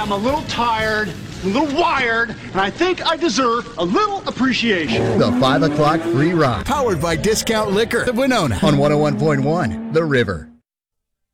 I'm a little tired, a little wired, and I think I deserve a little appreciation. The 5 o'clock free ride. Powered by Discount Liquor. The Winona on 101.1 The River.